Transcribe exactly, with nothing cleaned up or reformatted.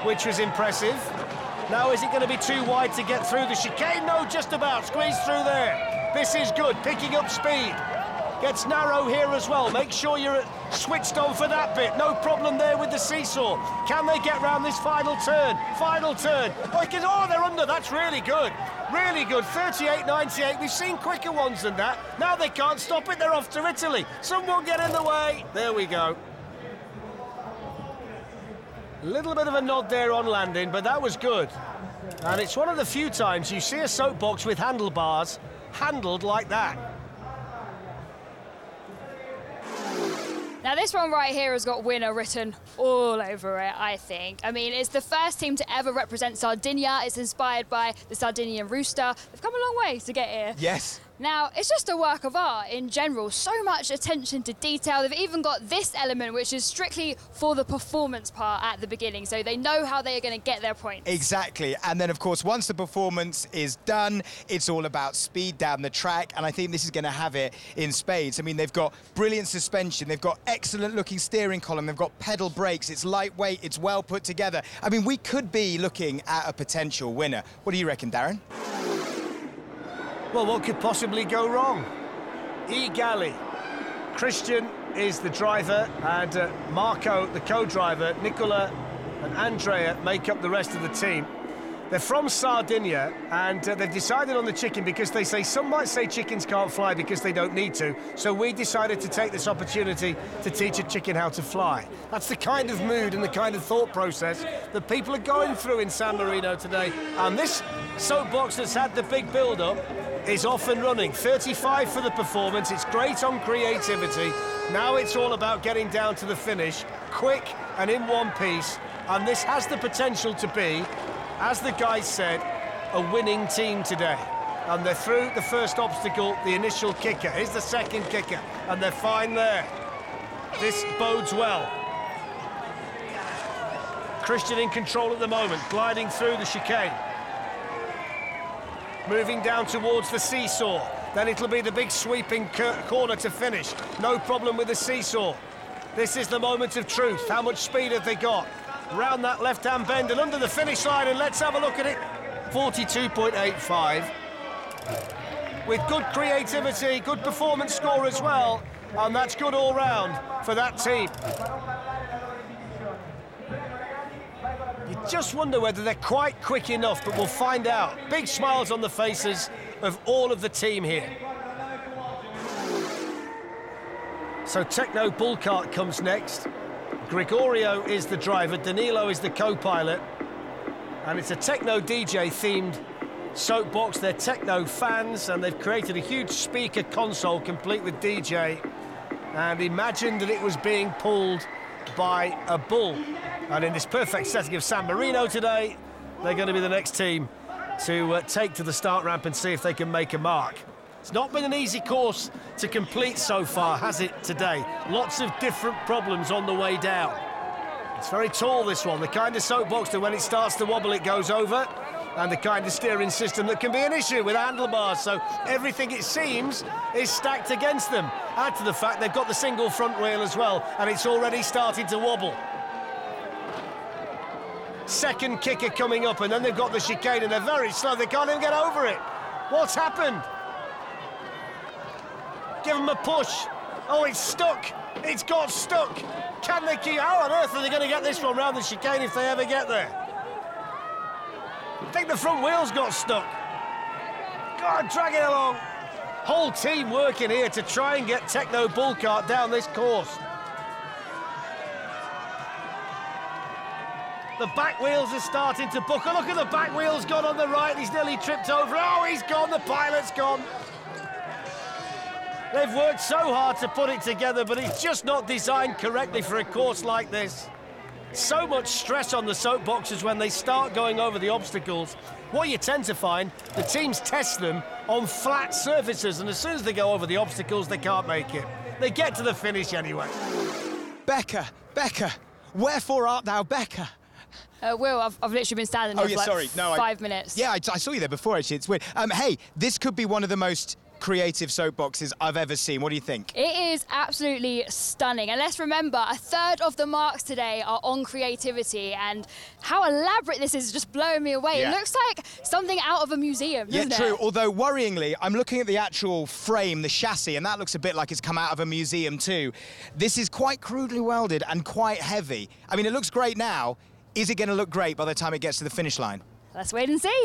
which was impressive. Now, is it going to be too wide to get through the chicane? No, just about. Squeeze through there. This is good, picking up speed. Gets narrow here as well. Make sure you're switched on for that bit. No problem there with the seesaw. Can they get round this final turn? Final turn. Oh, can, oh they're under. That's really good. Really good. thirty-eight ninety-eight. We've seen quicker ones than that. Now they can't stop it. They're off to Italy. Someone get in the way. There we go. A little bit of a nod there on landing, but that was good. And it's one of the few times you see a soapbox with handlebars handled like that. Now, this one right here has got winner written all over it, I think. I mean, it's the first team to ever represent Sardinia. It's inspired by the Sardinian rooster. They've come a long way to get here. Yes. Now, it's just a work of art in general. So much attention to detail. They've even got this element, which is strictly for the performance part at the beginning, so they know how they are going to get their points. Exactly. And then, of course, once the performance is done, it's all about speed down the track, and I think this is going to have it in spades. I mean, they've got brilliant suspension, they've got excellent-looking steering column, they've got pedal brakes, it's lightweight, it's well put together. I mean, we could be looking at a potential winner. What do you reckon, Darren? Well, what could possibly go wrong? E-Galley. Christian is the driver, and uh, Marco, the co-driver, Nicola and Andrea make up the rest of the team. They're from Sardinia, and uh, they've decided on the chicken because they say, some might say chickens can't fly because they don't need to, so we decided to take this opportunity to teach a chicken how to fly. That's the kind of mood and the kind of thought process that people are going through in San Marino today. And this soapbox that's had the big build-up is off and running. thirty-five for the performance. It's great on creativity. Now it's all about getting down to the finish, quick and in one piece. And this has the potential to be, as the guys said, a winning team today. And they're through the first obstacle, the initial kicker. Here's the second kicker, and they're fine there. This bodes well. Christian in control at the moment, gliding through the chicane. Moving down towards the seesaw. Then it'll be the big sweeping corner to finish. No problem with the seesaw. This is the moment of truth. How much speed have they got? Round that left-hand bend and under the finish line, and let's have a look at it. forty-two point eight five. With good creativity, good performance score as well, and that's good all round for that team. You just wonder whether they're quite quick enough, but we'll find out. Big smiles on the faces of all of the team here. So Tekno Bull Kart comes next. Gregorio is the driver, Danilo is the co-pilot, and it's a Tekno D J themed soapbox. They're Tekno fans, and they've created a huge speaker console complete with D J, and imagined that it was being pulled by a bull. And in this perfect setting of San Marino today, they're going to be the next team to uh, take to the start ramp and see if they can make a mark. It's not been an easy course to complete so far, has it, today? Lots of different problems on the way down. It's very tall, this one, the kind of soapbox that when it starts to wobble, it goes over, and the kind of steering system that can be an issue with handlebars, so everything, it seems, is stacked against them. Add to the fact they've got the single front wheel as well, and it's already starting to wobble. Second kicker coming up, and then they've got the chicane, and they're very slow. They can't even get over it. What's happened? Give them a push. Oh, it's stuck. It's got stuck. Can they keep... How on earth are they going to get this one round the chicane if they ever get there? I think the front wheels got stuck. God, drag it along. Whole team working here to try and get Tekno Bull Kart down this course. The back wheels are starting to buckle. Look at the back wheels gone on the right. He's nearly tripped over. Oh, he's gone. The pilot's gone. They've worked so hard to put it together, but it's just not designed correctly for a course like this. So much stress on the soapboxes when they start going over the obstacles. What you tend to find, the teams test them on flat surfaces, and as soon as they go over the obstacles, they can't make it. They get to the finish anyway. Becca, Becca, wherefore art thou, Becca? Uh, Will, I've, I've literally been standing oh, here yeah, for like sorry. No, five I, minutes. Yeah, I, I saw you there before, actually. It's weird. Um, hey, this could be one of the most creative soapboxes I've ever seen. What do you think? It is absolutely stunning. And let's remember, a third of the marks today are on creativity, and how elaborate this is just blowing me away. Yeah. It looks like something out of a museum, Yeah, doesn't true. it? Although, worryingly, I'm looking at the actual frame, the chassis, and that looks a bit like it's come out of a museum too. This is quite crudely welded and quite heavy. I mean, it looks great now. Is it going to look great by the time it gets to the finish line? Let's wait and see.